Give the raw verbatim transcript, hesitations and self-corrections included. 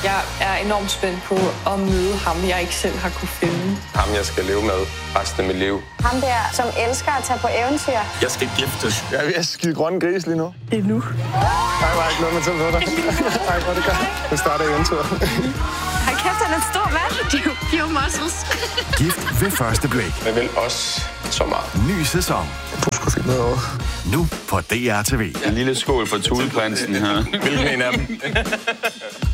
Jeg er enormt spændt på at møde ham, jeg ikke selv har kunne finde. Ham, jeg skal leve med resten af mit liv. Ham der, som elsker at tage på eventyr. Jeg skal giftes. Jeg er ved at skide grønne gris lige nu. Det er nu. Nej, jeg har ikke noget med til at dig. Nej, hvor er det godt. Nu starter eventyret. Hold kæft, han er stor, mand. Det er jo pure muscles. Gift ved første blik. Jeg vil også så meget. Ny sæson. Du skulle finde noget over. Nu på D R T V. En lille skål for Tudeprinsen her. Hvilken en af dem?